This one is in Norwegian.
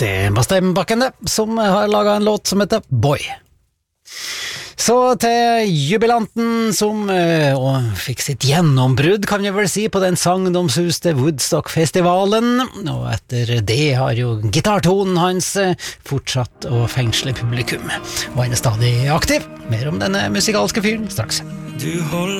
Det er Bastein-bakken det, som har laget en låt som heter Boy. Så til jubilanten som fikk sitt gjennombrudd, kan vi vel si, på den sangdomshuste Woodstock-festivalen, og etter det har jo gitartonen hans fortsatt å fengsle publikum, og han er stadig aktiv. Mer om denne musikalske fyren straks. Du holder